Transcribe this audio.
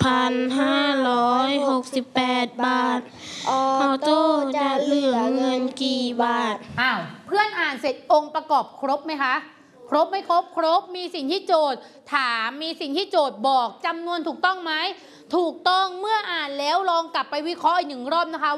1,568 บาทออโต้จะเหลือเงินกี่บาทอ้าวเพื่อนอ่านเสร็จองค์ประกอบครบไหมคะครบไม่ครบครบมีสิ่งที่โจทย์ถามมีสิ่งที่โจทย์บอกจำนวนถูกต้องไหมถูกต้องเมื่ออ่านแล้วลองกลับไปวิเคราะห์อีก1 รอบนะคะ